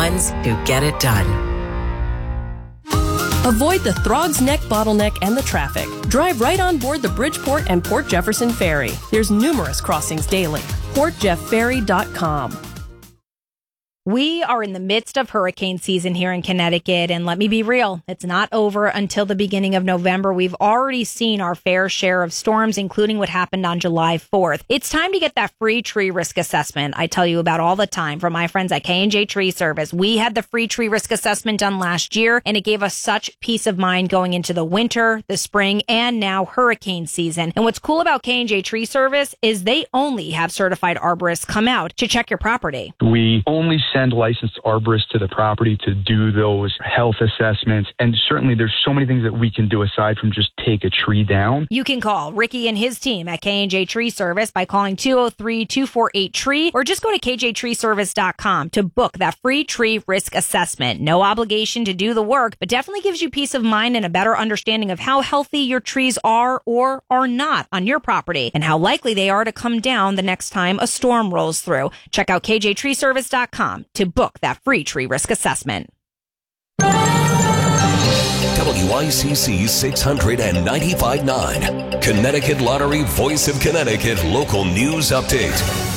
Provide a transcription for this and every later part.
ones who get it done. Avoid the Throgs Neck bottleneck and the traffic. Drive right on board the Bridgeport and Port Jefferson Ferry. There's numerous crossings daily. PortJeffFerry.com. We are in the midst of hurricane season here in Connecticut, and let me be real, it's not over until the beginning of November. We've already seen our fair share of storms, including what happened on July 4th. It's time to get that free tree risk assessment I tell you about all the time from my friends at K&J Tree Service. We had the free tree risk assessment done last year, and it gave us such peace of mind going into the winter, the spring, and now hurricane season. And what's cool about K&J Tree Service is they only have certified arborists come out to check your property. We only send licensed arborists to the property to do those health assessments. And certainly there's so many things that we can do aside from just take a tree down. You can call Ricky and his team at K&J Tree Service by calling 203-248-TREE or just go to kjtreeservice.com to book that free tree risk assessment. No obligation to do the work, but definitely gives you peace of mind and a better understanding of how healthy your trees are or are not on your property and how likely they are to come down the next time a storm rolls through. Check out kjtreeservice.com to book that free tree risk assessment. WICC 695.9, Connecticut Lottery Voice of Connecticut Local News Update.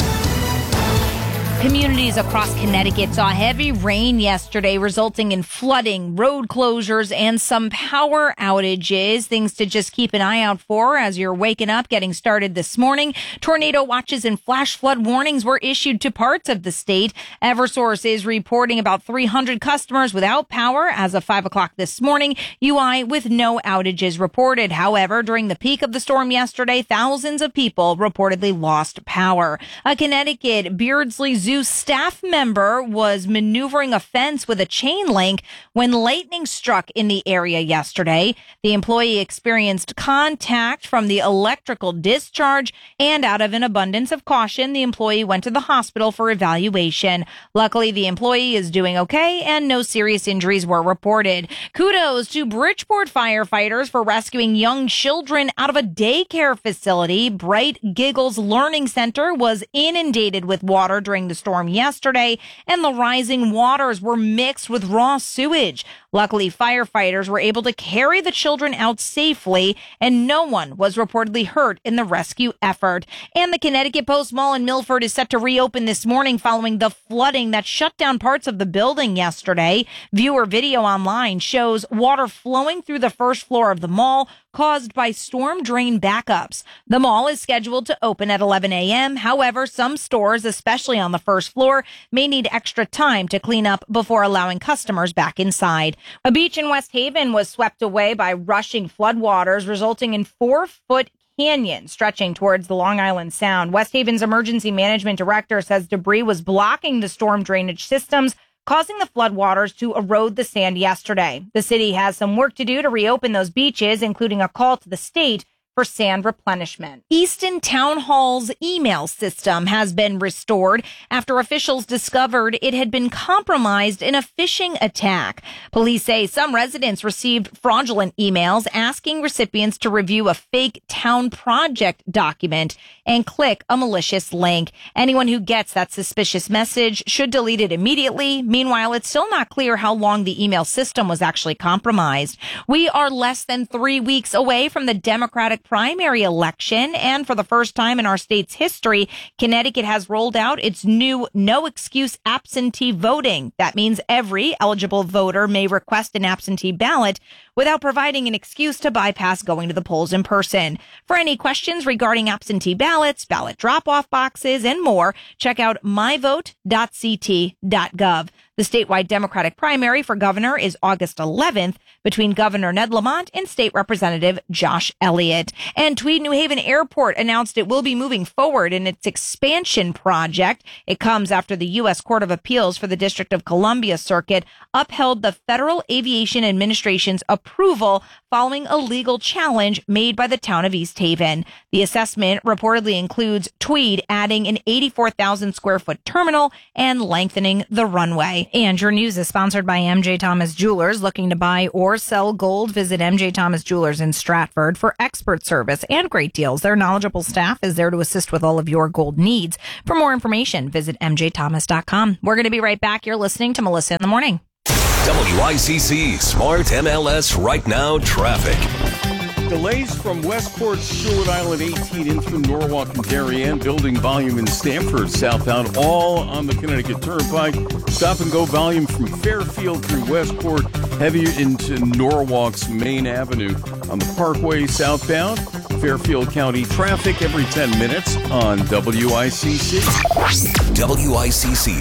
Communities across Connecticut saw heavy rain yesterday, resulting in flooding, road closures, and some power outages. Things to just keep an eye out for as you're waking up, getting started this morning. Tornado watches and flash flood warnings were issued to parts of the state. Eversource is reporting about 300 customers without power as of 5 o'clock this morning. UI with no outages reported. However, during the peak of the storm yesterday, thousands of people reportedly lost power. A Connecticut Beardsley Zoo staff member was maneuvering a fence with a chain link when lightning struck in the area yesterday. The employee experienced contact from the electrical discharge, and out of an abundance of caution, the employee went to the hospital for evaluation. Luckily, the employee is doing okay and no serious injuries were reported. Kudos to Bridgeport firefighters for rescuing young children out of a daycare facility. Bright Giggles Learning Center was inundated with water during the storm yesterday, and the rising waters were mixed with raw sewage. Luckily, firefighters were able to carry the children out safely, and no one was reportedly hurt in the rescue effort. And the Connecticut Post Mall in Milford is set to reopen this morning following the flooding that shut down parts of the building yesterday. Viewer video online shows water flowing through the first floor of the mall, caused by storm drain backups. The mall is scheduled to open at 11 a.m. However, some stores, especially on the first floor, may need extra time to clean up before allowing customers back inside. A beach in West Haven was swept away by rushing floodwaters, resulting in 4-foot canyon stretching towards the Long Island Sound. West Haven's emergency management director says debris was blocking the storm drainage systems, causing the floodwaters to erode the sand yesterday. The city has some work to do to reopen those beaches, including a call to the state for sand replenishment. Easton Town Hall's email system has been restored after officials discovered it had been compromised in a phishing attack. Police say some residents received fraudulent emails asking recipients to review a fake town project document and click a malicious link. Anyone who gets that suspicious message should delete it immediately. Meanwhile, it's still not clear how long the email system was actually compromised. We are less than 3 weeks away from the Democratic primary election, and for the first time in our state's history, Connecticut has rolled out its new no-excuse absentee voting. That means every eligible voter may request an absentee ballot without providing an excuse to bypass going to the polls in person. For any questions regarding absentee ballots, ballot drop-off boxes, and more, check out myvote.ct.gov. The statewide Democratic primary for governor is August 11th between Governor Ned Lamont and State Representative Josh Elliott. And Tweed New Haven Airport announced it will be moving forward in its expansion project. It comes after the U.S. Court of Appeals for the District of Columbia Circuit upheld the Federal Aviation Administration's approval following a legal challenge made by the town of East Haven. The assessment reportedly includes Tweed adding an 84,000 square foot terminal and lengthening the runway. And your news is sponsored by MJ Thomas Jewelers. Looking to buy or sell gold? Visit MJ Thomas Jewelers in Stratford for expert service and great deals. Their knowledgeable staff is there to assist with all of your gold needs. For more information, visit mjthomas.com. We're going to be right back. You're listening to Melissa in the Morning. WICC Smart MLS Right Now traffic. Delays from Westport, Stewart Island 18 in through Norwalk and Darien, building volume in Stamford, southbound, all on the Connecticut Turnpike. Stop and go volume from Fairfield through Westport, heavier into Norwalk's Main Avenue. On the Parkway southbound, Fairfield County traffic every 10 minutes on WICC. WICC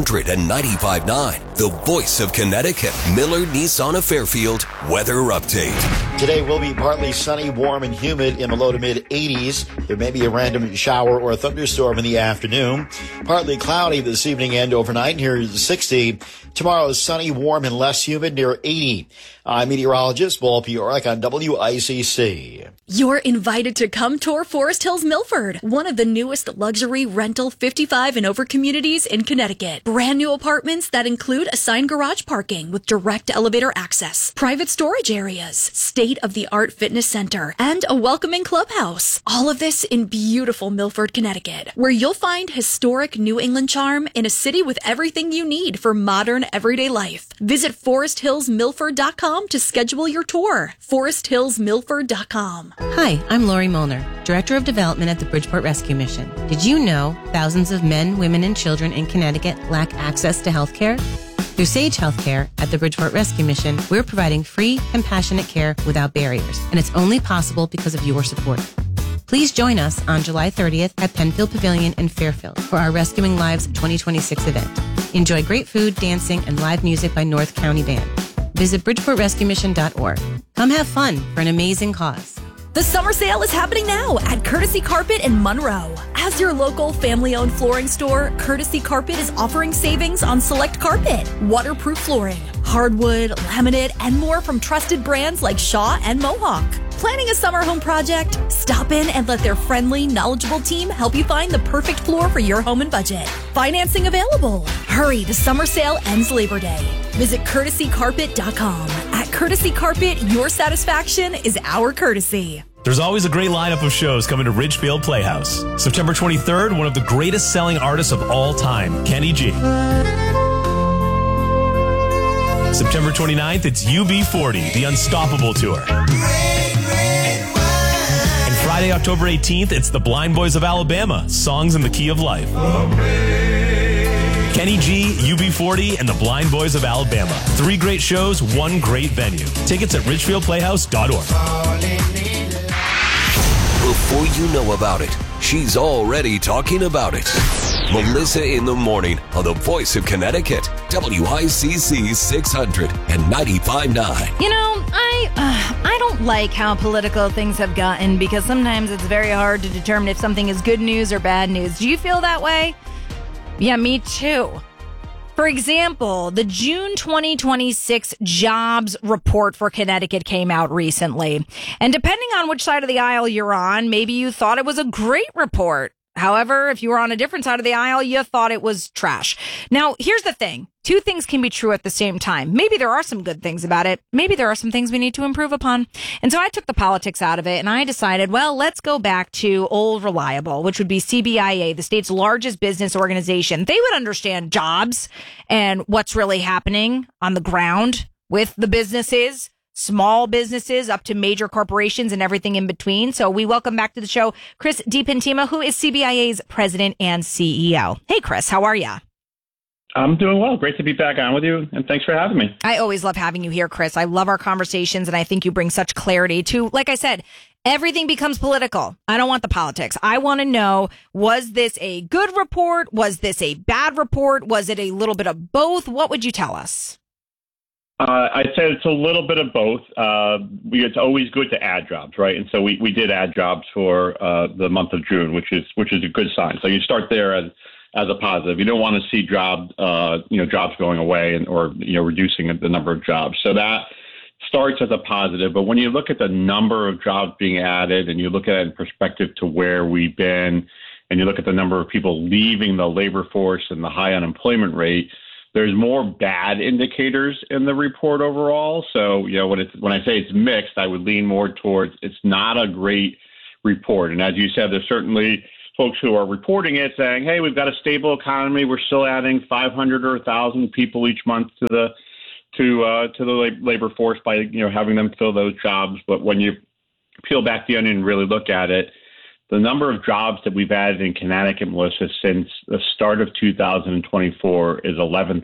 695.9, the voice of Connecticut, Miller Nissan of Fairfield weather update. Today will be partly sunny, warm, and humid in the low to mid 80s. There may be a random shower or a thunderstorm in the afternoon. Partly cloudy this evening and overnight. Here is 60. Tomorrow is sunny, warm, and less humid, near 80. I'm meteorologist Paul Piorek on WICC. You're invited to come tour Forest Hills Milford, one of the newest luxury rental 55 and over communities in Connecticut. Brand new apartments that include assigned garage parking with direct elevator access, private storage areas, state-of-the-art fitness center, and a welcoming clubhouse. All of this in beautiful Milford, Connecticut, where you'll find historic New England charm in a city with everything you need for modern everyday life. Visit ForestHillsMilford.com to schedule your tour. ForestHillsMilford.com. Hi, I'm Lori Molnar, Director of Development at the Bridgeport Rescue Mission. Did you know thousands of men, women, and children in Connecticut lack access to health care? Through Sage Healthcare at the Bridgeport Rescue Mission, we're providing free, compassionate care without barriers, and it's only possible because of your support. Please join us on July 30th at Penfield Pavilion in Fairfield for our Rescuing Lives 2026 event. Enjoy great food, dancing, and live music by North County Band. Visit BridgeportRescueMission.org. Come have fun for an amazing cause. The summer sale is happening now at Courtesy Carpet in Monroe. As your local family-owned flooring store, Courtesy Carpet is offering savings on select carpet, waterproof flooring, hardwood, laminate, and more from trusted brands like Shaw and Mohawk. Planning a summer home project? Stop in and let their friendly, knowledgeable team help you find the perfect floor for your home and budget. Financing available. Hurry, the summer sale ends Labor Day. Visit CourtesyCarpet.com. At Courtesy Carpet, your satisfaction is our courtesy. There's always a great lineup of shows coming to Ridgefield Playhouse. September 23rd, one of the greatest selling artists of all time, Kenny G. September 29th, it's UB40, the Unstoppable Tour. And Friday, October 18th, it's the Blind Boys of Alabama, Songs in the Key of Life. Kenny G, UB40, and the Blind Boys of Alabama. 3 great shows, 1 great venue. Tickets at ridgefieldplayhouse.org. Before you know about it, she's already talking about it. Melissa in the Morning on the voice of Connecticut, WICC 695.9. You know, I don't like how political things have gotten because sometimes it's very hard to determine if something is good news or bad news. Do you feel that way? Yeah, me too. For example, the June 2026 jobs report for Connecticut came out recently. And depending on which side of the aisle you're on, maybe you thought it was a great report. However, if you were on a different side of the aisle, you thought it was trash. Now, here's the thing. 2 things can be true at the same time. Maybe there are some good things about it. Maybe there are some things we need to improve upon. And so I took the politics out of it and I decided, well, let's go back to old reliable, which would be CBIA, the state's largest business organization. They would understand jobs and what's really happening on the ground with the businesses. Small businesses up to major corporations and everything in between. So we welcome back to the show Chris DiPentima, who is CBIA's president and CEO. Hey, Chris, how are you? I'm doing well. Great to be back on with you, and thanks for having me. I always love having you here, Chris. I love our conversations, and I think you bring such clarity to, like I said, everything becomes political. I don't want the politics. I want to know, was this a good report? Was this a bad report? Was it a little bit of both? What would you tell us? I'd say it's a little bit of both. It's always good to add jobs, right? And so we did add jobs for the month of June, which is a good sign. So you start there as a positive. You don't want to see jobs going away or reducing the number of jobs. So that starts as a positive. But when you look at the number of jobs being added and you look at it in perspective to where we've been, and you look at the number of people leaving the labor force and the high unemployment rate, there's more bad indicators in the report overall. So, when I say it's mixed, I would lean more towards it's not a great report. And as you said, there's certainly folks who are reporting it saying, hey, we've got a stable economy. We're still adding 500 or 1,000 people each month to the labor force by, having them fill those jobs. But when you peel back the onion and really look at it, the number of jobs that we've added in Connecticut, Melissa, since the start of 2024 is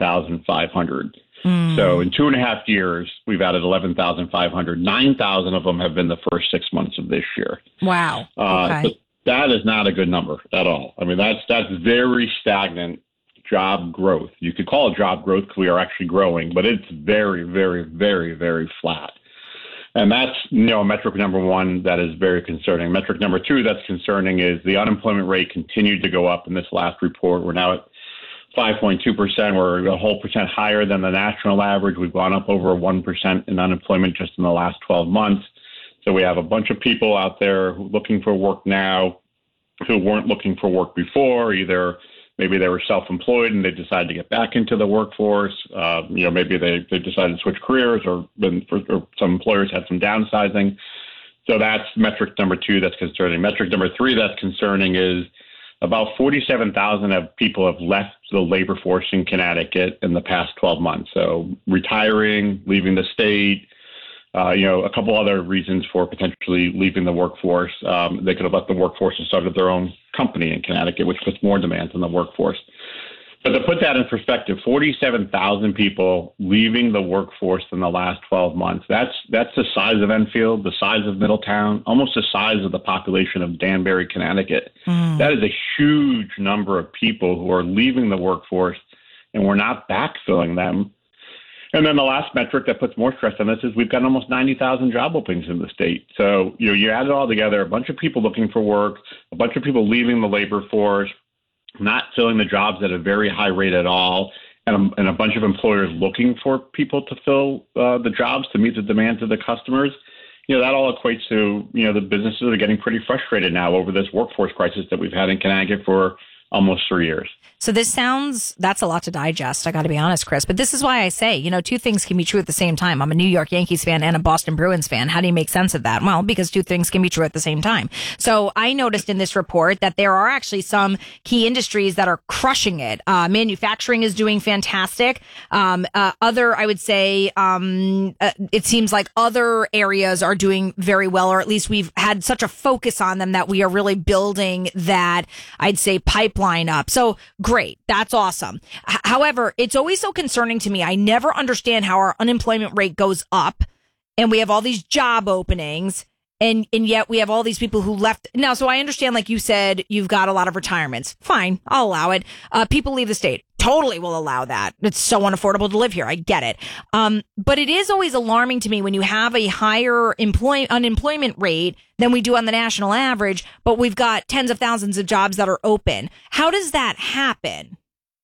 11,500. So in 2.5 years, we've added 11,500. 9,000 of them have been the first 6 months of this year. Wow. Okay. But that is not a good number at all. I mean, that's very stagnant job growth. You could call it job growth because we are actually growing, but it's very, very, very, very flat. And that's, metric number one that is very concerning. Metric number two that's concerning is the unemployment rate continued to go up in this last report. We're now at 5.2%. We're a whole percent higher than the national average. We've gone up over 1% in unemployment just in the last 12 months. So we have a bunch of people out there looking for work now who weren't looking for work before. Either maybe they were self-employed and they decided to get back into the workforce. Maybe they decided to switch careers, or some employers had some downsizing. So that's metric number two that's concerning. Metric number three that's concerning is about 47,000 people have left the labor force in Connecticut in the past 12 months. So retiring, leaving the state, a couple other reasons for potentially leaving the workforce. They could have left the workforce and started their own company in Connecticut, which puts more demands on the workforce. But to put that in perspective, 47,000 people leaving the workforce in the last 12 months. That's the size of Enfield, the size of Middletown, almost the size of the population of Danbury, Connecticut. That is a huge number of people who are leaving the workforce, and we're not backfilling them. And then the last metric that puts more stress on this is we've got almost 90,000 job openings in the state. So, you add it all together, a bunch of people looking for work, a bunch of people leaving the labor force, not filling the jobs at a very high rate at all, and a bunch of employers looking for people to fill the jobs to meet the demands of the customers. That all equates to, the businesses are getting pretty frustrated now over this workforce crisis that we've had in Connecticut for almost 3 years. So that's a lot to digest. I got to be honest, Chris. But this is why I say, two things can be true at the same time. I'm a New York Yankees fan and a Boston Bruins fan. How do you make sense of that? Well, because two things can be true at the same time. So I noticed in this report that there are actually some key industries that are crushing it. Manufacturing is doing fantastic. I would say, it seems like other areas are doing very well, or at least we've had such a focus on them that we are really building that, I'd say, pipeline up. So great. That's awesome. However, it's always so concerning to me. I never understand how our unemployment rate goes up and we have all these job openings and yet we have all these people who left. Now, so I understand, like you said, you've got a lot of retirements. Fine. I'll allow it. People leave the state. Totally will allow that. It's so unaffordable to live here. I get it. But it is always alarming to me when you have a higher unemployment rate than we do on the national average, but we've got tens of thousands of jobs that are open. How does that happen?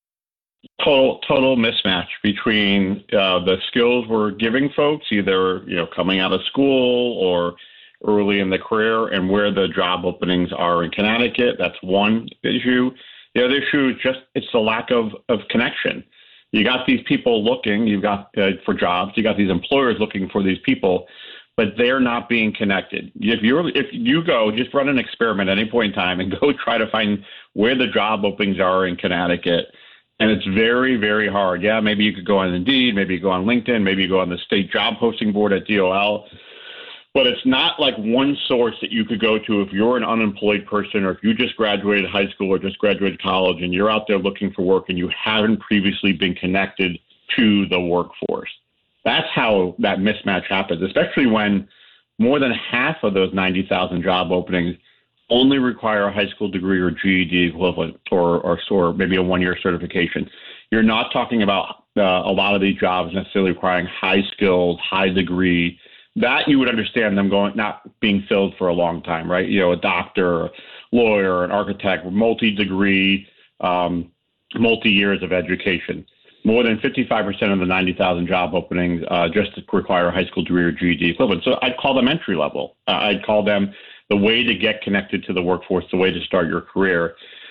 Total mismatch between the skills we're giving folks, either coming out of school or early in the career, and where the job openings are in Connecticut. That's one issue. The other issue is it's the lack of connection. You got these people looking, you've got for jobs, you got these employers looking for these people, but they're not being connected. If you go, just run an experiment at any point in time and go try to find where the job openings are in Connecticut. And it's very, very hard. Yeah, maybe you could go on Indeed, maybe you go on LinkedIn, maybe you go on the state job posting board at DOL. But it's not like one source that you could go to if you're an unemployed person, or if you just graduated high school or just graduated college and you're out there looking for work and you haven't previously been connected to the workforce. That's how that mismatch happens, especially when more than half of those 90,000 job openings only require a high school degree or GED equivalent, or maybe a one-year certification. You're not talking about a lot of these jobs necessarily requiring high skilled, high degree. That you would understand them not being filled for a long time, right? A doctor, a lawyer, an architect, multi-degree, multi-years of education. More than 55% of the 90,000 job openings just require a high school degree or GED equivalent. So I'd call them entry level. I'd call them the way to get connected to the workforce, the way to start your career.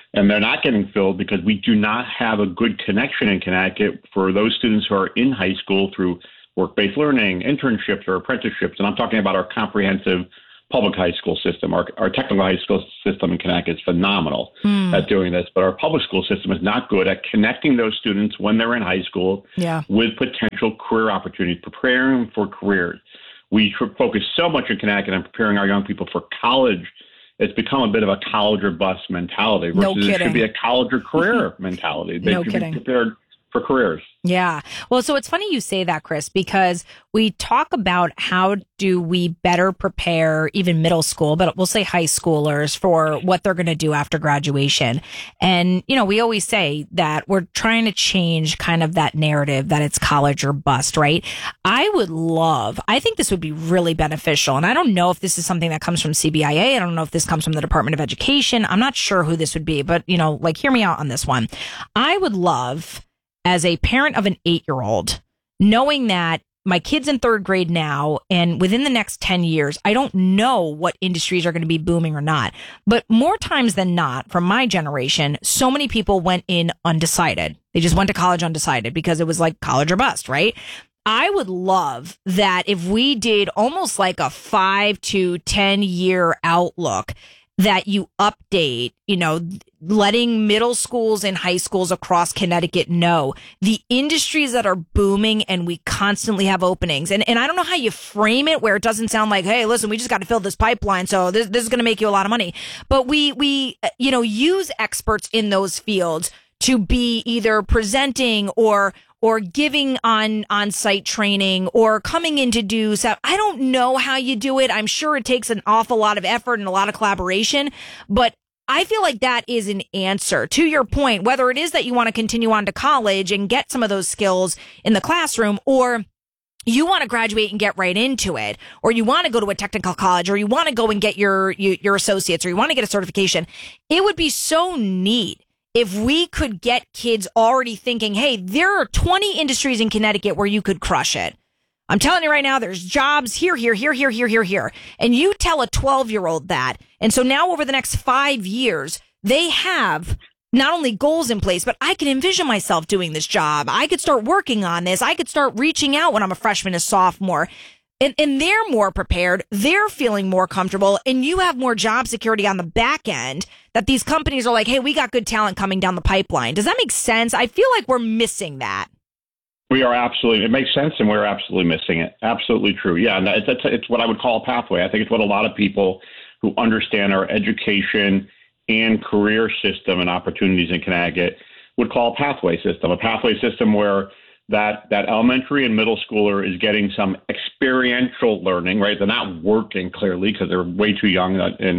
And they're not getting filled because we do not have a good connection in Connecticut for those students who are in high school through work-based learning, internships, or apprenticeships. And I'm talking about our comprehensive public high school system. Our technical high school system in Connecticut is phenomenal at doing this, but our public school system is not good at connecting those students when they're in high school with potential career opportunities, preparing them for careers. We focus so much in Connecticut on preparing our young people for college. It's become a bit of a college or bust mentality versus it should be a college or career mentality. They should be prepared for careers. Yeah. Well, so it's funny you say that, Chris, because we talk about how do we better prepare even middle school, but we'll say high schoolers for what they're going to do after graduation. And, you know, we always say that we're trying to change kind of that narrative that it's college or bust, right? I think this would be really beneficial. And I don't know if this is something that comes from CBIA. I don't know if this comes from the Department of Education. I'm not sure who this would be, but, you know, like, hear me out on this one. I would love, as a parent of an 8-year-old, knowing that my kid's in 3rd grade now, and within the next 10 years, I don't know what industries are going to be booming or not. But more times than not, from my generation, so many people went in undecided. They just went to college undecided because it was like college or bust, right? I would love that if we did almost like a 5 to 10 year outlook, that you update, you know, letting middle schools and high schools across Connecticut know the industries that are booming and we constantly have openings. And I don't know how you frame it where it doesn't sound like, hey, listen, we just got to fill this pipeline, so this is going to make you a lot of money. But we you know, use experts in those fields to be either presenting or giving on-site training or coming in to do so. I don't know how you do it. I'm sure it takes an awful lot of effort and a lot of collaboration, but I feel like that is an answer to your point, whether it is that you want to continue on to college and get some of those skills in the classroom, or you want to graduate and get right into it, or you want to go to a technical college, or you want to go and get your associates, or you want to get a certification. It would be so neat if we could get kids already thinking, hey, there are 20 industries in Connecticut where you could crush it. I'm telling you right now, there's jobs here. And you tell a 12-year-old that. And so now over the next 5 years, they have not only goals in place, but I can envision myself doing this job. I could start working on this. I could start reaching out when I'm a freshman, a sophomore. And they're more prepared. They're feeling more comfortable. And you have more job security on the back end that these companies are like, hey, we got good talent coming down the pipeline. Does that make sense? I feel like we're missing that. We are absolutely, it makes sense, and we're absolutely missing it. Absolutely true. Yeah, and it's what I would call a pathway. I think it's what a lot of people who understand our education and career system and opportunities in Connecticut would call a pathway system where that elementary and middle schooler is getting some experiential learning, right? They're not working clearly because they're way too young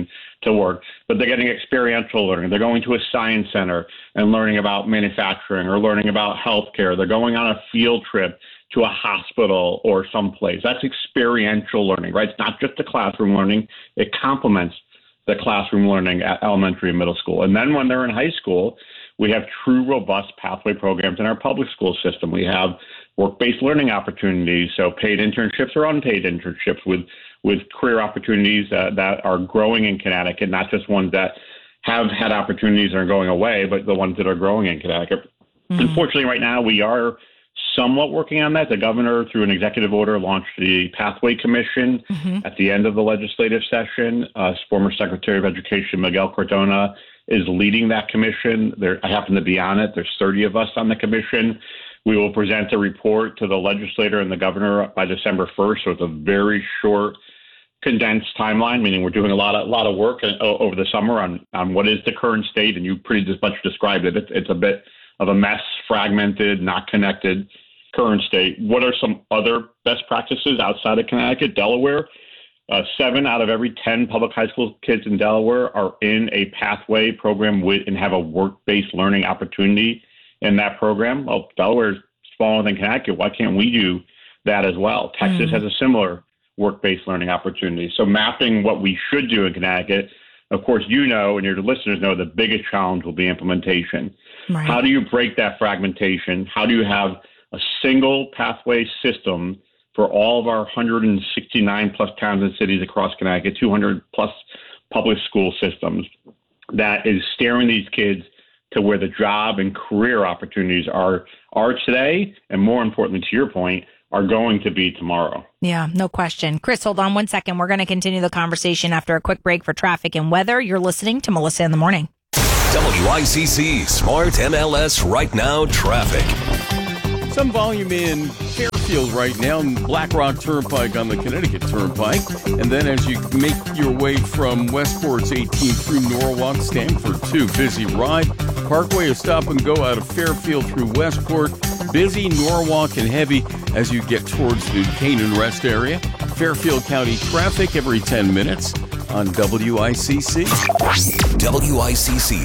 to work, but they're getting experiential learning. They're going to a science center and learning about manufacturing or learning about healthcare. They're going on a field trip to a hospital or someplace. That's experiential learning, right? It's not just the classroom learning. It complements the classroom learning at elementary and middle school. And then when they're in high school, we have true, robust pathway programs in our public school system. We have work-based learning opportunities, so paid internships or unpaid internships with career opportunities that are growing in Connecticut, not just ones that have had opportunities and are going away, but the ones that are growing in Connecticut. Mm-hmm. Unfortunately, right now, we are somewhat working on that. The governor, through an executive order, launched the Pathway Commission at the end of the legislative session. Former Secretary of Education Miguel Cardona is leading that commission. I happen to be on it. There's 30 of us on the commission. We will present a report to the legislator and the governor by December 1st. So it's a very short, condensed timeline, meaning we're doing a lot of work over the summer on what is the current state. And you pretty much described it. It's a bit of a mess, fragmented, not connected current state. What are some other best practices outside of Connecticut? Delaware. 7 out of every 10 public high school kids in Delaware are in a pathway program and have a work-based learning opportunity in that program. Well, Delaware is smaller than Connecticut. Why can't we do that as well? Texas has a similar work-based learning opportunity. So mapping what we should do in Connecticut, of course, you know, and your listeners know, the biggest challenge will be implementation. Right. How do you break that fragmentation? How do you have a single pathway system for all of our 169 plus towns and cities across Connecticut, 200 plus public school systems that is steering these kids to where the job and career opportunities are today, and more importantly, to your point, are going to be tomorrow. Yeah, no question. Chris, hold on one second. We're going to continue the conversation after a quick break for traffic and weather. You're listening to Melissa in the Morning. WICC Smart MLS Right Now Traffic. Some volume in Fairfield right now, Black Rock Turnpike on the Connecticut Turnpike. And then as you make your way from Westport's 18 through Norwalk, Stamford too, busy ride. Parkway, a stop and go out of Fairfield through Westport. Busy, Norwalk, and heavy as you get towards the Canaan Rest area. Fairfield County traffic every 10 minutes on WICC. WICC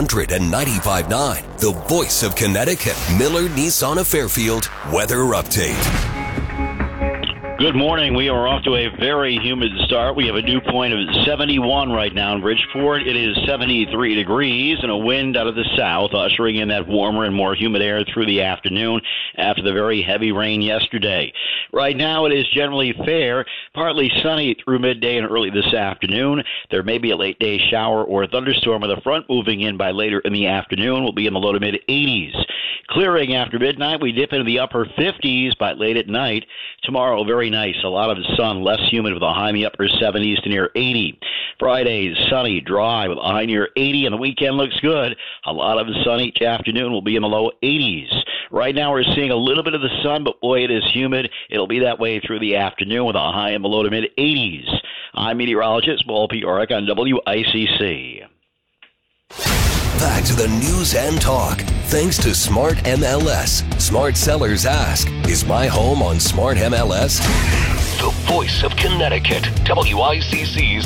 695.9, the voice of Connecticut. Miller Nissan of Fairfield weather update. Good morning. We are off to a very humid start. We have a dew point of 71 right now in Bridgeport. It is 73 degrees and a wind out of the south, ushering in that warmer and more humid air through the afternoon after the very heavy rain yesterday. Right now it is generally fair, partly sunny through midday and early this afternoon. There may be a late day shower or thunderstorm with a front moving in by later in the afternoon. We'll be in the low to mid 80s. Clearing after midnight, we dip into the upper 50s by late at night. Tomorrow, very nice. A lot of sun, less humid with a high in the upper 70s to near 80. Friday, sunny, dry with a high near 80, and the weekend looks good. A lot of sun each afternoon will be in the low 80s. Right now, we're seeing a little bit of the sun, but boy, it is humid. It'll be that way through the afternoon with a high in the low to mid 80s. I'm meteorologist Paul Piorek on WICC. Back to the news and talk. Thanks to Smart MLS. Smart sellers ask, is my home on Smart MLS? The voice of Connecticut. WICC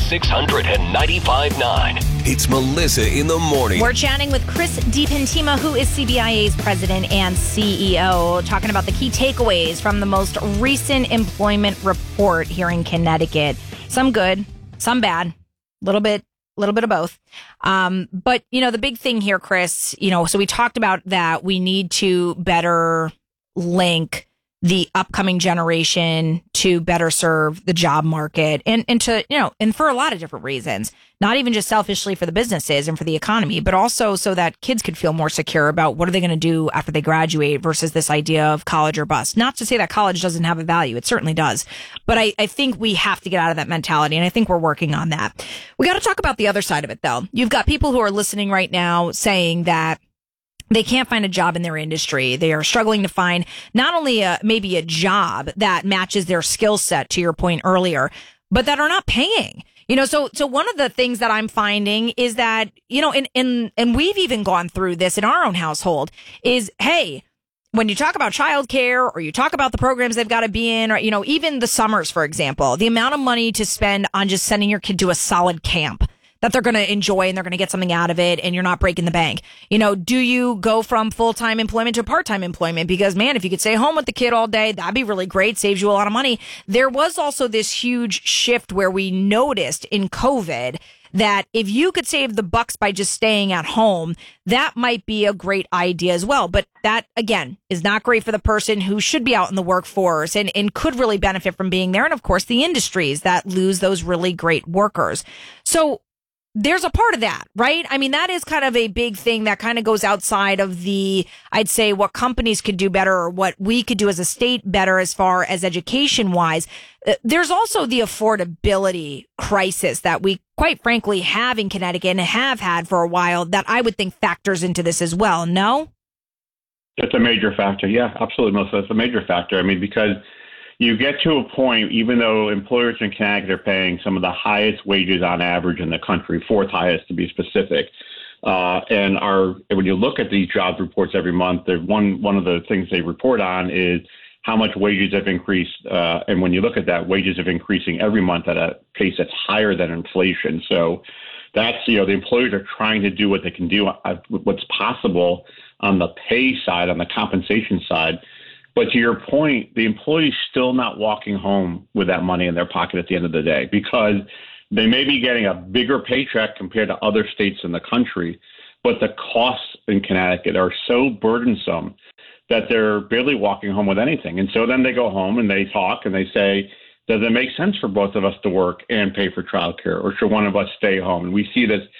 695.9. It's Melissa in the Morning. We're chatting with Chris DiPentima, who is CBIA's president and CEO, talking about the key takeaways from the most recent employment report here in Connecticut. Some good, some bad, a little bit of both. But, the big thing here, Chris, so we talked about that we need to better link the upcoming generation to better serve the job market and to, and for a lot of different reasons, not even just selfishly for the businesses and for the economy, but also so that kids could feel more secure about what are they going to do after they graduate versus this idea of college or bust. Not to say that college doesn't have a value. It certainly does. But I think we have to get out of that mentality. And I think we're working on that. We got to talk about the other side of it, though. You've got people who are listening right now saying that they can't find a job in their industry. They are struggling to find not only maybe a job that matches their skill set, to your point earlier, but that are not paying. So one of the things that I'm finding is that, and we've even gone through this in our own household is, hey, when you talk about childcare or you talk about the programs they've got to be in, or, even the summers, for example, the amount of money to spend on just sending your kid to a solid camp that they're going to enjoy and they're going to get something out of it and you're not breaking the bank. Do you go from full-time employment to part-time employment? Because, man, if you could stay home with the kid all day, that'd be really great. Saves you a lot of money. There was also this huge shift where we noticed in COVID that if you could save the bucks by just staying at home, that might be a great idea as well. But that, again, is not great for the person who should be out in the workforce and could really benefit from being there. And, of course, the industries that lose those really great workers. So there's a part of that, right? I mean, that is kind of a big thing that kind of goes outside of I'd say, what companies could do better or what we could do as a state better as far as education wise. There's also the affordability crisis that we quite frankly have in Connecticut and have had for a while that I would think factors into this as well. No? That's a major factor. Yeah, absolutely, Melissa. It's a major factor. I mean, because you get to a point, even though employers in Connecticut are paying some of the highest wages on average in the country, fourth highest to be specific, and when you look at these jobs reports every month, one of the things they report on is how much wages have increased, and when you look at that, wages have increasing every month at a pace that's higher than inflation. So that's, the employers are trying to do what they can do, what's possible on the pay side, on the compensation side. But to your point, the employee's still not walking home with that money in their pocket at the end of the day because they may be getting a bigger paycheck compared to other states in the country, but the costs in Connecticut are so burdensome that they're barely walking home with anything. And so then they go home and they talk and they say, does it make sense for both of us to work and pay for childcare, or should one of us stay home? And we see this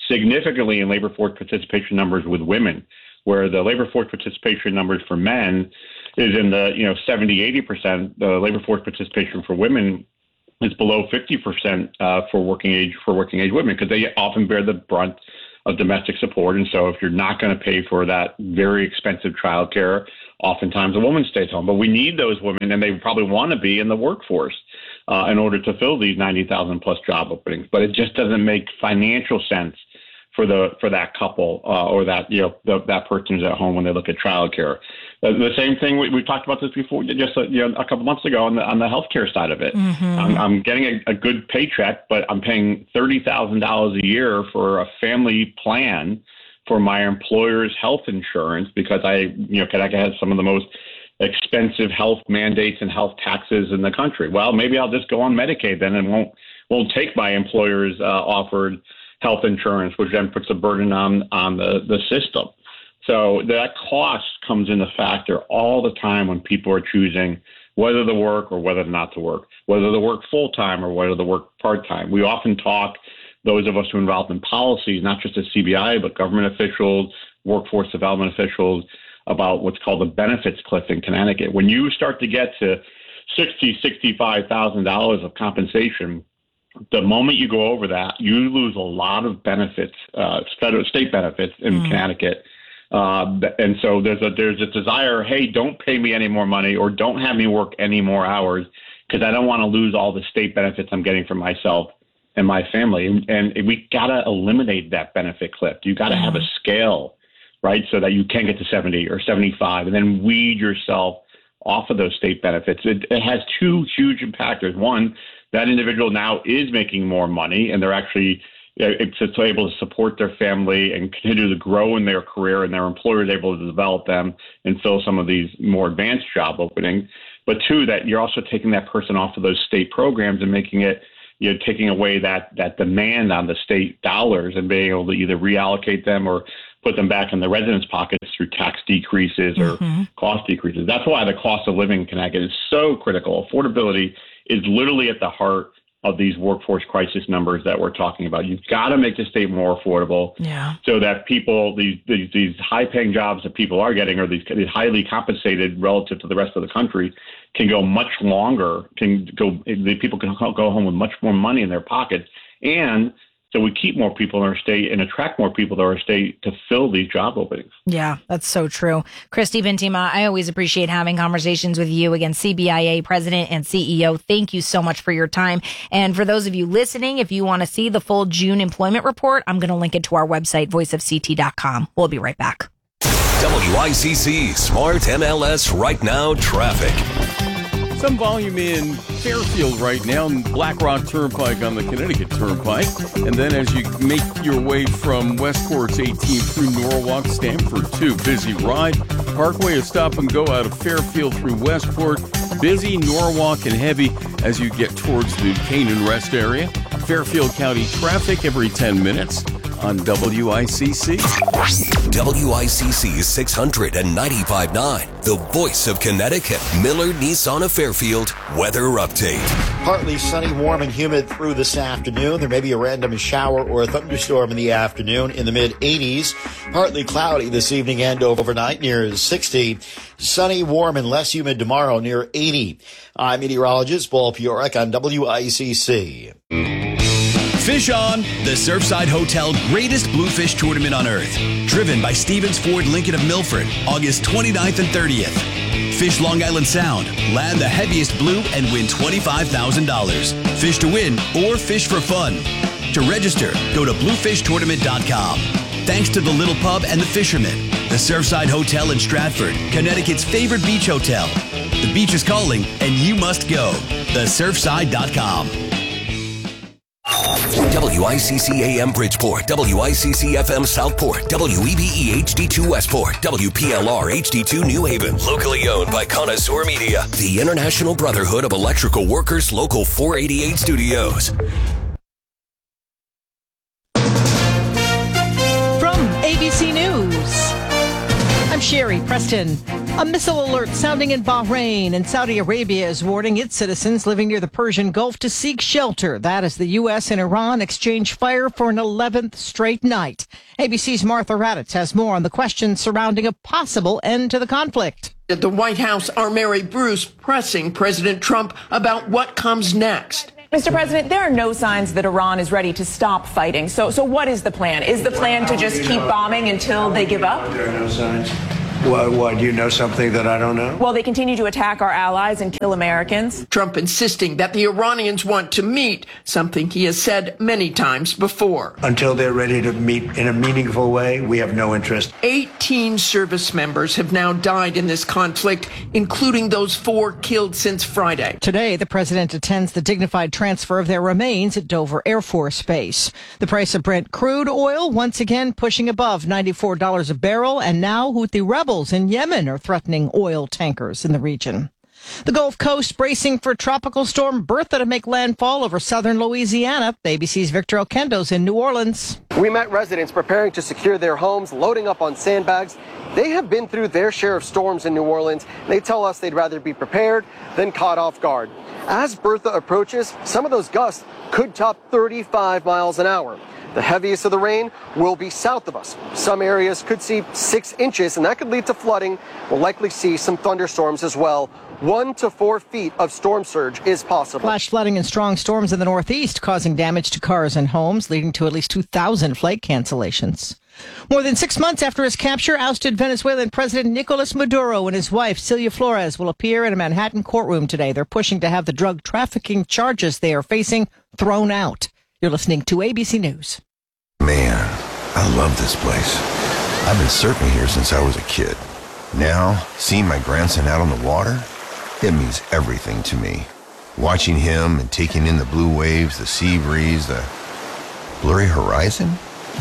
significantly in labor force participation numbers with women, where the labor force participation numbers for men is in the 70-80%. The labor force participation for women is below 50% for working age women, because they often bear the brunt of domestic support. And so if you're not going to pay for that very expensive childcare, oftentimes a woman stays home. But we need those women, and they probably want to be in the workforce in order to fill these 90,000 plus job openings. But it just doesn't make financial sense for that couple or that that person who's at home when they look at childcare. The same thing we talked about this before, just a couple months ago on the healthcare side of it. Mm-hmm. I'm getting a good paycheck, but I'm paying $30,000 a year for a family plan for my employer's health insurance because Connecticut has some of the most expensive health mandates and health taxes in the country. Well, maybe I'll just go on Medicaid then and won't take my employer's offered health insurance, which then puts a burden on the system. So that cost comes into factor all the time when people are choosing whether to work or whether not to work, whether to work full-time or whether to work part-time. We often talk, those of us who are involved in policies, not just at CBI, but government officials, workforce development officials, about what's called the benefits cliff in Connecticut. When you start to get to $65,000 of compensation, the moment you go over that, you lose a lot of benefits, state benefits in Connecticut. And so there's a desire, hey, don't pay me any more money or don't have me work any more hours because I don't want to lose all the state benefits I'm getting for myself and my family. And we got to eliminate that benefit cliff. You got to have a scale, right, so that you can get to 70 or 75 and then weed yourself off of those state benefits. It has two huge impactors. One, that individual now is making more money and they're actually able to support their family and continue to grow in their career, and their employer is able to develop them and fill some of these more advanced job openings. But two, that you're also taking that person off of those state programs and making it, taking away that demand on the state dollars and being able to either reallocate them or put them back in the residents' pockets through tax decreases or cost decreases. That's why the cost of living in Connecticut is so critical. Affordability is literally at the heart of these workforce crisis numbers that we're talking about. You've got to make the state more affordable so that people, these high-paying jobs that people are getting, or these highly compensated relative to the rest of the country, can go much longer, people can go home with much more money in their pockets, and so we keep more people in our state and attract more people to our state to fill these job openings. Yeah, that's so true. Christy Bentima, I always appreciate having conversations with you. Again, CBIA President and CEO, thank you so much for your time. And for those of you listening, if you want to see the full June employment report, I'm going to link it to our website, voiceofct.com. We'll be right back. WICC Smart MLS Right Now Traffic. Some volume in Fairfield right now, and Black Rock Turnpike on the Connecticut Turnpike. And then as you make your way from Westport's 18 through Norwalk, Stamford 2, busy ride. Parkway is stop and go out of Fairfield through Westport. Busy, Norwalk, and heavy as you get towards the Canaan Rest area. Fairfield County traffic every 10 minutes on WICC. WICC 695.9, the voice of Connecticut. Millard Nissan of Fairfield weather update. Partly sunny, warm, and humid through this afternoon. There may be a random shower or a thunderstorm in the afternoon in the mid-80s. Partly cloudy this evening and overnight near 60. Sunny, warm, and less humid tomorrow near 80. I'm meteorologist Paul Piorek on WICC. Fish On, the Surfside Hotel Greatest Bluefish Tournament on Earth. Driven by Stevens Ford Lincoln of Milford, August 29th and 30th. Fish Long Island Sound, land the heaviest blue and win $25,000. Fish to win or fish for fun. To register, go to bluefishtournament.com. Thanks to the Little Pub and the Fisherman, the Surfside Hotel in Stratford, Connecticut's favorite beach hotel. The beach is calling and you must go. TheSurfside.com. WICC AM Bridgeport, WICC FM Southport, WEBE HD2 Westport, WPLR HD2 New Haven. Locally owned by Connoisseur Media, the International Brotherhood of Electrical Workers, Local 488 Studios. From ABC News, I'm Sherry Preston. A missile alert sounding in Bahrain, and Saudi Arabia is warning its citizens living near the Persian Gulf to seek shelter. That as the U.S. and Iran exchange fire for an 11th straight night. ABC's Martha Raddatz has more on the questions surrounding a possible end to the conflict. At the White House, our Mary Bruce pressing President Trump about what comes next. Mr. President, there are no signs that Iran is ready to stop fighting. So what is the plan? Is the plan to just keep bombing until they give up? There are no signs. Why, do you know something that I don't know? Well, they continue to attack our allies and kill Americans. Trump insisting that the Iranians want to meet, something he has said many times before. Until they're ready to meet in a meaningful way, we have no interest. 18 service members have now died in this conflict, including those 4 killed since Friday. Today, the president attends the dignified transfer of their remains at Dover Air Force Base. The price of Brent crude oil once again pushing above $94 a barrel, and now Houthi rebels in Yemen are threatening oil tankers in the region. The Gulf Coast bracing for Tropical Storm Bertha to make landfall over southern Louisiana. ABC's Victor Oquendo's in New Orleans. We met residents preparing to secure their homes, loading up on sandbags. They have been through their share of storms in New Orleans. They tell us they'd rather be prepared than caught off guard. As Bertha approaches, some of those gusts could top 35 miles an hour. The heaviest of the rain will be south of us. Some areas could see 6 inches, and that could lead to flooding. We'll likely see some thunderstorms as well. 1 to 4 feet of storm surge is possible. Flash flooding and strong storms in the Northeast causing damage to cars and homes, leading to at least 2,000 flight cancellations. More than 6 months after his capture, ousted Venezuelan President Nicolas Maduro and his wife, Celia Flores, will appear in a Manhattan courtroom today. They're pushing to have the drug trafficking charges they are facing thrown out. You're listening to ABC News. Man, I love this place. I've been surfing here since I was a kid. Now, seeing my grandson out on the water, it means everything to me. Watching him and taking in the blue waves, the sea breeze, the blurry horizon.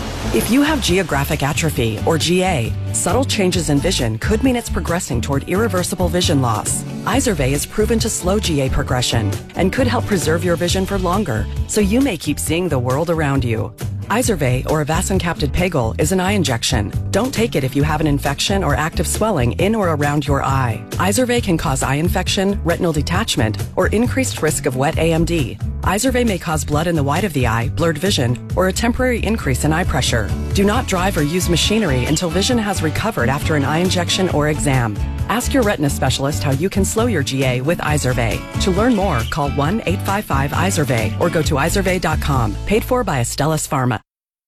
If you have geographic atrophy, or GA, subtle changes in vision could mean it's progressing toward irreversible vision loss. Izervay is proven to slow GA progression and could help preserve your vision for longer, so you may keep seeing the world around you. Izervay, or avacincaptad pegol, is an eye injection. Don't take it if you have an infection or active swelling in or around your eye. Izervay can cause eye infection, retinal detachment, or increased risk of wet AMD. Izervay may cause blood in the white of the eye, blurred vision, or a temporary increase in eye pressure. Do not drive or use machinery until vision has recovered after an eye injection or exam. Ask your retina specialist how you can slow your GA with Izervay. To learn more, call 1-855-IZERVAY or go to izervay.com. Paid for by Astellas Pharma.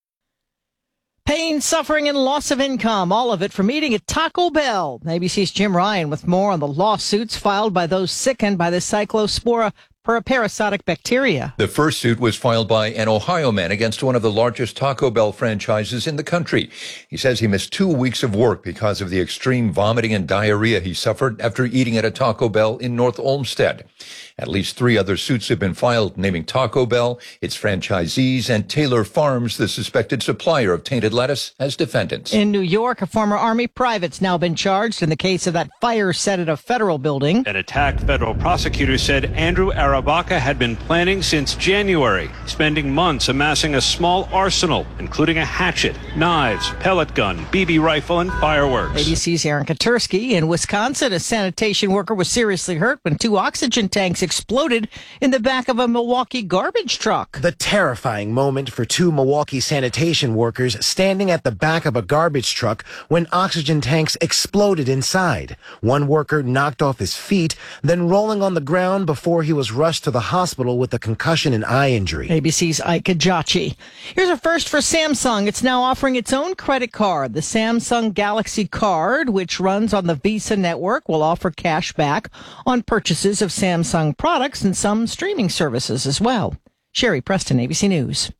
Pain, suffering, and loss of income, all of it from eating at Taco Bell. ABC's Jim Ryan with more on the lawsuits filed by those sickened by the Cyclospora parasitic bacteria. The first suit was filed by an Ohio man against one of the largest Taco Bell franchises in the country. He says he missed 2 weeks of work because of the extreme vomiting and diarrhea he suffered after eating at a Taco Bell in North Olmsted. At least 3 other suits have been filed, naming Taco Bell, its franchisees, and Taylor Farms, the suspected supplier of tainted lettuce, as defendants. In New York, a former Army private's now been charged in the case of that fire set at a federal building. That attack, federal prosecutors said Andrew Arabaka had been planning since January, spending months amassing a small arsenal, including a hatchet, knives, pellet gun, BB rifle, and fireworks. ABC's Aaron Katursky. In Wisconsin, a sanitation worker was seriously hurt when 2 oxygen tanks exploded in the back of a Milwaukee garbage truck. The terrifying moment for 2 Milwaukee sanitation workers standing at the back of a garbage truck when oxygen tanks exploded inside. One worker knocked off his feet, then rolling on the ground before he was rushed to the hospital with a concussion and eye injury. ABC's Ike Kajachi. Here's a first for Samsung. It's now offering its own credit card. The Samsung Galaxy Card, which runs on the Visa network, will offer cash back on purchases of Samsung products and some streaming services as well. Sherry Preston, ABC News.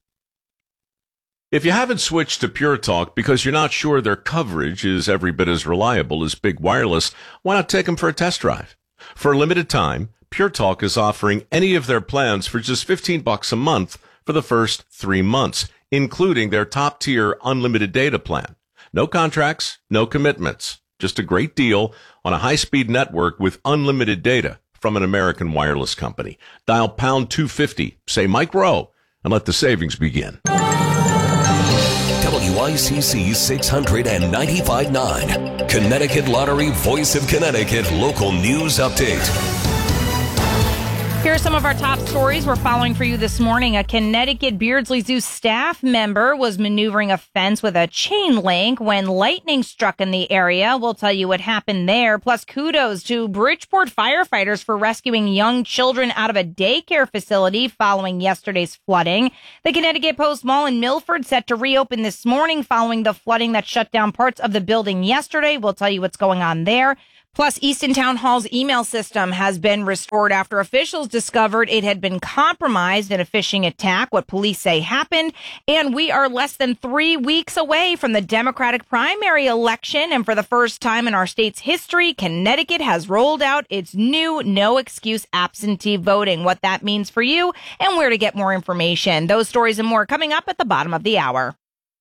If you haven't switched to Pure Talk because you're not sure their coverage is every bit as reliable as Big Wireless, why not take them for a test drive? For a limited time, Pure Talk is offering any of their plans for just $15 a month for the first 3 months, including their top-tier unlimited data plan. No contracts, no commitments, just a great deal on a high-speed network with unlimited data from an American wireless company. Dial pound 250, say Mike Rowe, and let the savings begin. WICC 695.9. Connecticut Lottery Voice of Connecticut local news update. Here are some of our top stories we're following for you this morning. A Connecticut Beardsley Zoo staff member was maneuvering a fence with a chain link when lightning struck in the area. We'll tell you what happened there. Plus, kudos to Bridgeport firefighters for rescuing young children out of a daycare facility following yesterday's flooding. The Connecticut Post Mall in Milford set to reopen this morning following the flooding that shut down parts of the building yesterday. We'll tell you what's going on there. Plus, Easton Town Hall's email system has been restored after officials discovered it had been compromised in a phishing attack, what police say happened. And we are less than 3 weeks away from the Democratic primary election. And for the first time in our state's history, Connecticut has rolled out its new no-excuse absentee voting, what that means for you and where to get more information. Those stories and more coming up at the bottom of the hour.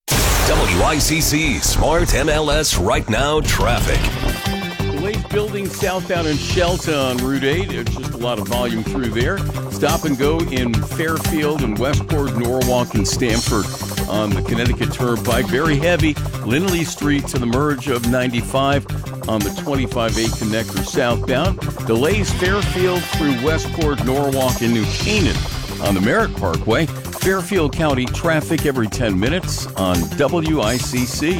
WICC Smart MLS Right Now traffic. Delays building southbound in Shelton on Route 8. There's just a lot of volume through there. Stop and go in Fairfield and Westport, Norwalk, and Stamford on the Connecticut Turnpike. Very heavy. Lindley Street to the merge of 95 on the 25A connector southbound. Delays Fairfield through Westport, Norwalk, and New Canaan on the Merritt Parkway. Fairfield County traffic every 10 minutes on WICC.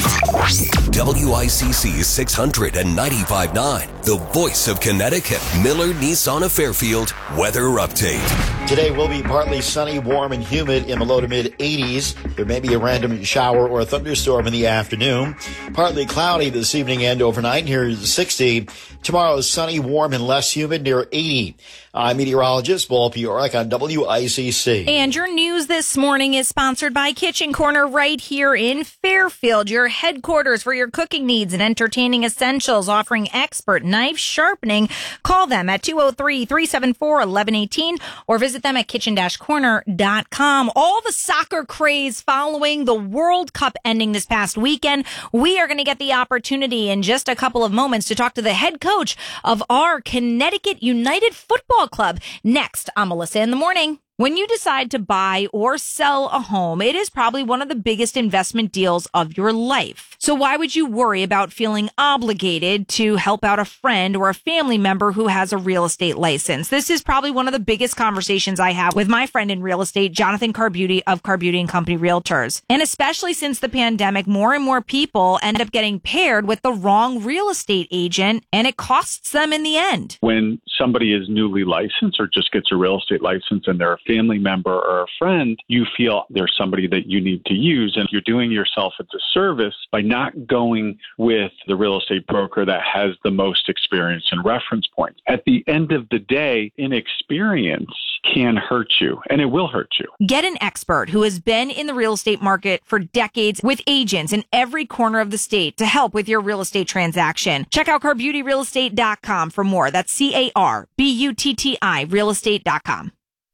WICC 695.9, the voice of Connecticut. Miller Nissan of Fairfield weather update. Today will be partly sunny, warm, and humid in the low to mid 80s. There may be a random shower or a thunderstorm in the afternoon. Partly cloudy this evening and overnight. Here is 60. Tomorrow is sunny, warm, and less humid near 80. I'm meteorologist Paul Piorek on WICC. And your news this morning is sponsored by Kitchen Corner right here in Fairfield, your headquarters for your cooking needs and entertaining essentials, offering expert knife sharpening. Call them at 203-374-1118 or visit them at kitchen-corner.com. All the soccer craze following the World Cup ending this past weekend. We are going to get the opportunity in just a couple of moments to talk to the head coach of our Connecticut United Football Club. Next on Melissa in the Morning. When you decide to buy or sell a home, it is probably one of the biggest investment deals of your life. So why would you worry about feeling obligated to help out a friend or a family member who has a real estate license? This is probably one of the biggest conversations I have with my friend in real estate, Jonathan Carbuti of Carbuti & Company Realtors. And especially since the pandemic, more and more people end up getting paired with the wrong real estate agent, and it costs them in the end. When somebody is newly licensed or just gets a real estate license and they're a family member or a friend, you feel there's somebody that you need to use, and you're doing yourself a disservice by not going with the real estate broker that has the most experience and reference points. At the end of the day, inexperience can hurt you, and it will hurt you. Get an expert who has been in the real estate market for decades with agents in every corner of the state to help with your real estate transaction. Check out CarButyRealEstate.com for more. That's CARBUTTI Realestate.com.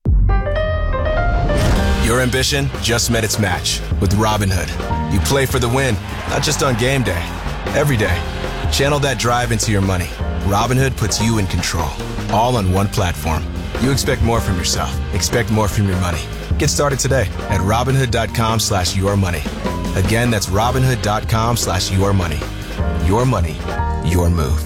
Your ambition just met its match with Robinhood. You play for the win, not just on game day, every day. Channel that drive into your money. Robinhood puts you in control, all on one platform. You expect more from yourself. Expect more from your money. Get started today at Robinhood.com/yourmoney. Again, that's Robinhood.com/yourmoney. Your money, your move.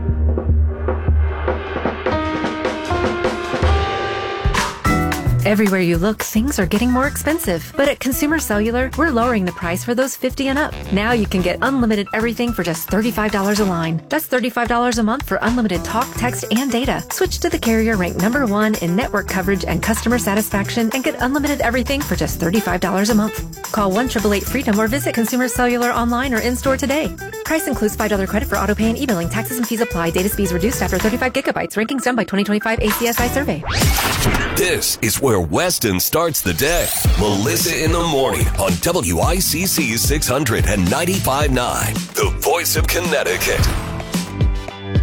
Everywhere you look, things are getting more expensive. But at Consumer Cellular, we're lowering the price for those 50 and up. Now you can get unlimited everything for just $35 a line. That's $35 a month for unlimited talk, text, and data. Switch to the carrier ranked #1 in network coverage and customer satisfaction and get unlimited everything for just $35 a month. Call 1-888-FREEDOM or visit Consumer Cellular online or in-store today. Price includes $5 credit for auto pay and e-billing. Taxes and fees apply. Data speeds reduced after 35 gigabytes. Rankings done by 2025 ACSI survey. This is where Weston starts the day. Melissa in the Morning on WICC 695.9, the voice of Connecticut.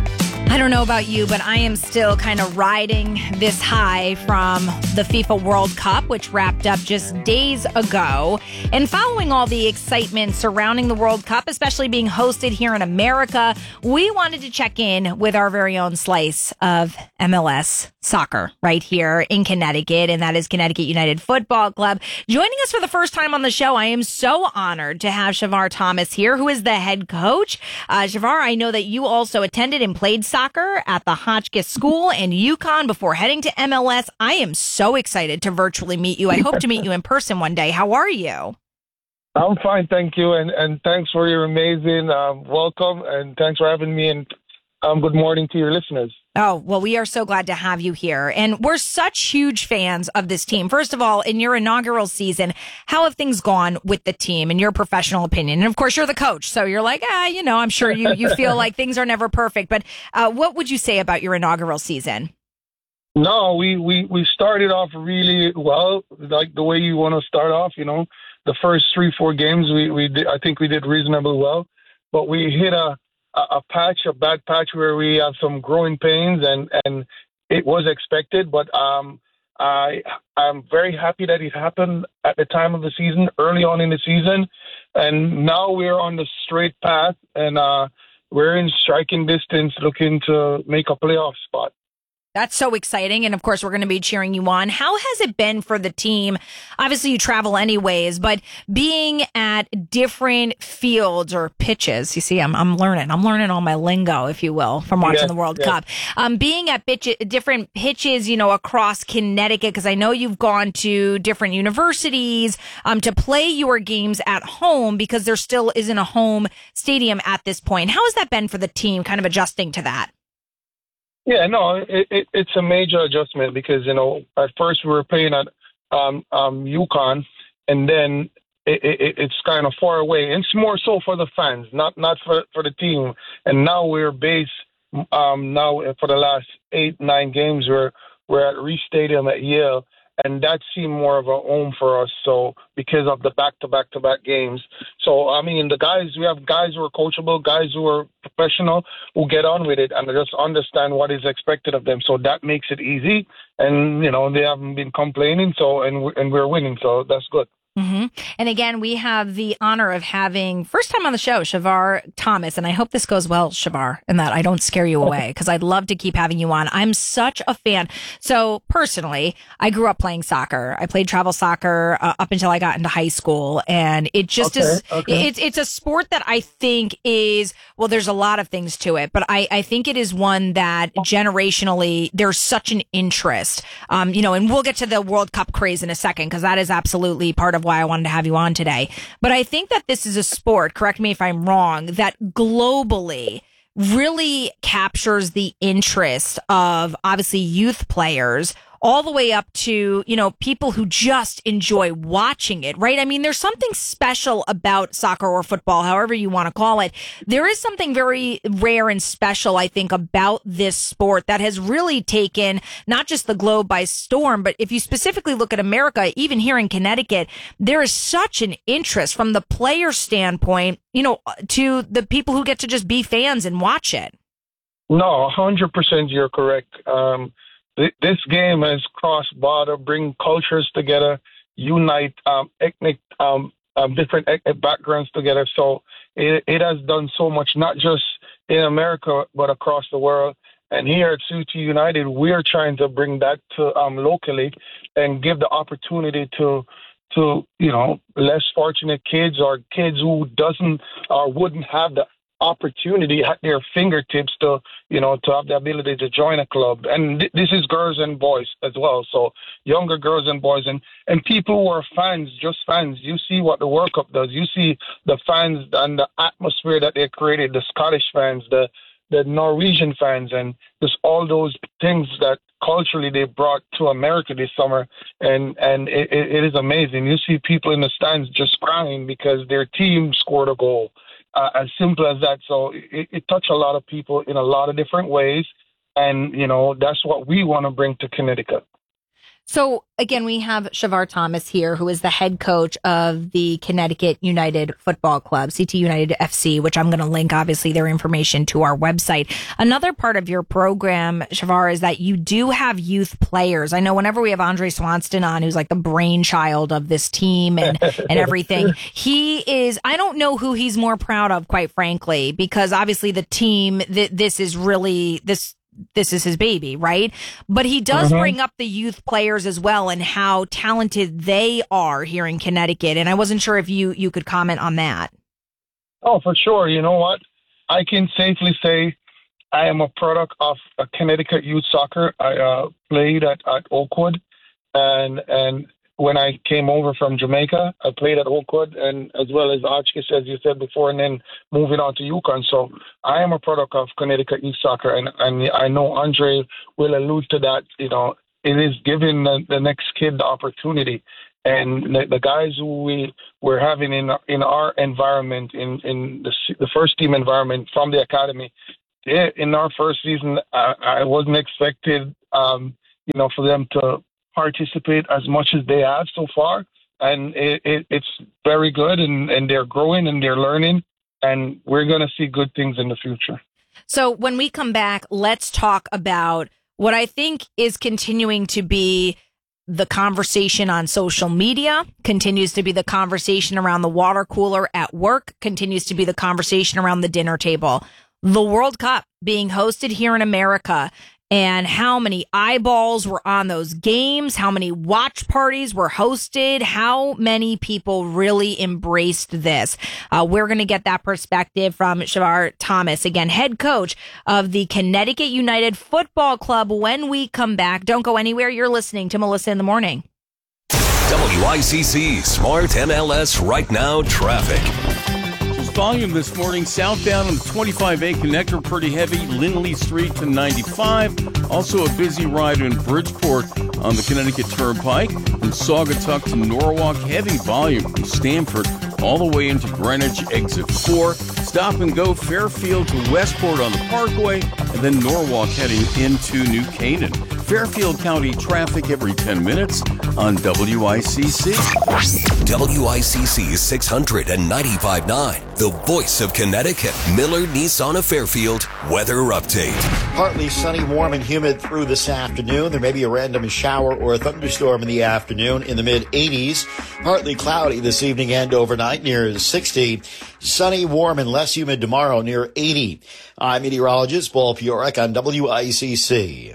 I don't know about you, but I am still kind of riding this high from the FIFA World Cup, which wrapped up just days ago. And following all the excitement surrounding the World Cup, especially being hosted here in America, we wanted to check in with our very own slice of MLS soccer right here in Connecticut, and that is Connecticut United Football Club. Joining us for the first time on the show, I am so honored to have Shavar Thomas here, who is the head coach. Shavar, I know that you also attended and played soccer at the Hotchkiss School in UConn before heading to MLS. I am so excited to virtually meet you. I hope to meet you in person one day. How are you? I'm fine, thank you, and thanks for your amazing welcome, and thanks for having me, and good morning to your listeners. Oh, well, we are so glad to have you here. And we're such huge fans of this team. First of all, in your inaugural season, how have things gone with the team in your professional opinion? And of course, you're the coach, so you're like, I'm sure you feel like things are never perfect. But what would you say about your inaugural season? No, we started off really well, like the way you want to start off. The first 3-4 games, I think we did reasonably well, but we hit a bad patch where we have some growing pains, and it was expected, but I'm very happy that it happened at the time of the season, early on in the season, and now we're on the straight path, and we're in striking distance looking to make a playoff spot. That's so exciting. And of course, we're going to be cheering you on. How has it been for the team? Obviously, you travel anyways, but being at different fields or pitches, you see, I'm learning all my lingo, if you will, from watching the World Cup. Being at different pitches, across Connecticut, because I know you've gone to different universities to play your games at home because there still isn't a home stadium at this point. How has that been for the team, kind of adjusting to that? Yeah, no, it's a major adjustment because, at first we were playing at UConn, and then it's kind of far away. It's more so for the fans, not for the team. And now we're based now for the last 8-9 games, we're at Reese Stadium at Yale, and that seemed more of a home for us. So because of the back-to-back games. So, we have guys who are coachable, guys who are professional, who get on with it and just understand what is expected of them. So that makes it easy. And, they haven't been complaining. So, and we're winning. So that's good. Mm-hmm. And again, we have the honor of having, first time on the show, Shavar Thomas. And I hope this goes well, Shavar, and that I don't scare you away, because I'd love to keep having you on. I'm such a fan. So personally, I grew up playing soccer. I played travel soccer up until I got into high school. And it just it's a sport that I think is, well, there's a lot of things to it, but I think it is one that generationally there's such an interest, and we'll get to the World Cup craze in a second, because that is absolutely part of why I wanted to have you on today. But I think that this is a sport, correct me if I'm wrong, that globally really captures the interest of obviously youth players all the way up to, people who just enjoy watching it, right? I mean, there's something special about soccer or football, however you want to call it. There is something very rare and special, I think, about this sport that has really taken not just the globe by storm, but if you specifically look at America, even here in Connecticut, there is such an interest from the player standpoint, to the people who get to just be fans and watch it. No, 100% you're correct. This game has crossed border, bring cultures together, unite different ethnic backgrounds together. So it has done so much, not just in America, but across the world. And here at Sioux United, we're trying to bring that to locally and give the opportunity to less fortunate kids or kids who wouldn't have the opportunity at their fingertips to have the ability to join a club. And this is girls and boys as well. So younger girls and boys and people who are fans, just fans. You see what the World Cup does. You see the fans and the atmosphere that they created, the Scottish fans, the Norwegian fans, and just all those things that culturally they brought to America this summer. And it is amazing. You see people in the stands just crying because their team scored a goal. As simple as that. So it touched a lot of people in a lot of different ways. And, that's what we want to bring to Connecticut. So, again, we have Shavar Thomas here, who is the head coach of the Connecticut United Football Club, CT United FC, which I'm going to link, obviously, their information to our website. Another part of your program, Shavar, is that you do have youth players. I know whenever we have Andre Swanston on, who's like the brainchild of this team and everything, he is, I don't know who he's more proud of, quite frankly, because obviously the team, this is his baby, right? But he does bring up the youth players as well and how talented they are here in Connecticut. And I wasn't sure if you could comment on that. Oh, for sure. You know what? I can safely say I am a product of Connecticut youth soccer. I played at Oakwood, and when I came over from Jamaica, I played at Oakwood, and as well as Hotchkiss, as you said before, and then moving on to UConn. So I am a product of Connecticut youth soccer, and I know Andre will allude to that. You know, it is giving the next kid the opportunity. And the guys who we're having in our environment, in the first team environment from the academy, in our first season, I wasn't expected, for them to participate as much as they have so far, and it's very good, and they're growing and they're learning, and we're going to see good things in the future. So when we come back, let's talk about what I think is continuing to be the conversation on social media, continues to be the conversation around the water cooler at work, continues to be the conversation around the dinner table. The World Cup being hosted here in America, and how many eyeballs were on those games, how many watch parties were hosted, how many people really embraced this. We're going to get that perspective from Shavar Thomas, again, head coach of the Connecticut United Football Club, when we come back. Don't go anywhere. You're listening to Melissa in the Morning. WICC Smart MLS Right Now traffic. Volume this morning, southbound on the 25A connector, pretty heavy. Lindley Street to 95. Also a busy ride in Bridgeport on the Connecticut Turnpike. From Saugatuck to Norwalk, heavy volume from Stamford all the way into Greenwich, exit 4. Stop and go Fairfield to Westport on the Parkway, and then Norwalk heading into New Canaan. Fairfield County traffic every 10 minutes on WICC. WICC 695.9, the voice of Connecticut. Miller Nissan of Fairfield weather update. Partly sunny, warm, and humid through this afternoon. There may be a random shower or a thunderstorm in the afternoon in the mid-80s. Partly cloudy this evening and overnight near 60. Sunny, warm, and less humid tomorrow near 80. I'm meteorologist Paul Piorek on WICC.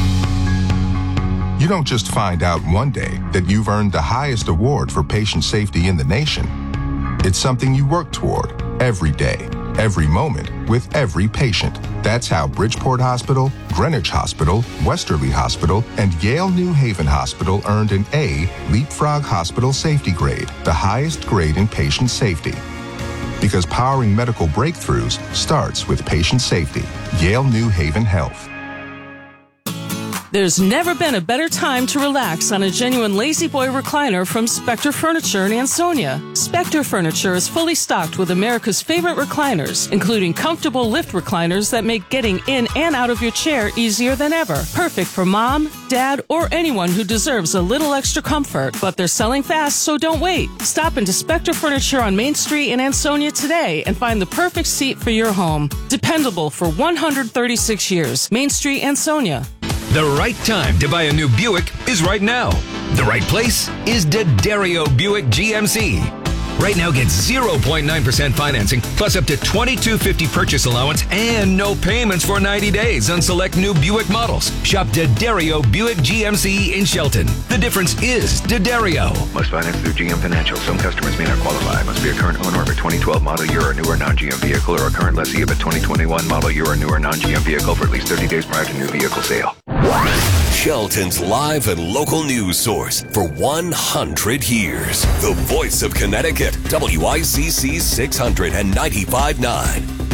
You don't just find out one day that you've earned the highest award for patient safety in the nation. It's something you work toward every day, every moment, with every patient. That's how Bridgeport Hospital, Greenwich Hospital, Westerly Hospital, and Yale New Haven Hospital earned an A Leapfrog Hospital Safety Grade, the highest grade in patient safety. Because powering medical breakthroughs starts with patient safety. Yale New Haven Health. There's never been a better time to relax on a genuine Lazy Boy recliner from Spectre Furniture in Ansonia. Spectre Furniture is fully stocked with America's favorite recliners, including comfortable lift recliners that make getting in and out of your chair easier than ever. Perfect for mom, dad, or anyone who deserves a little extra comfort. But they're selling fast, so don't wait. Stop into Spectre Furniture on Main Street in Ansonia today and find the perfect seat for your home. Dependable for 136 years. Main Street, Ansonia. The right time to buy a new Buick is right now. The right place is D'Addario Buick GMC. Right now, get 0.9% financing plus up to $2,250 purchase allowance and no payments for 90 days on select new Buick models. Shop D'Addario Buick GMC in Shelton. The difference is D'Addario. Must finance through GM Financial. Some customers may not qualify. Must be a current owner of a 2012 model year or newer non-GM vehicle or a current lessee of a 2021 model year or newer non-GM vehicle for at least 30 days prior to new vehicle sale. Shelton's live and local news source for 100 years. The voice of Connecticut, WICC 695.9.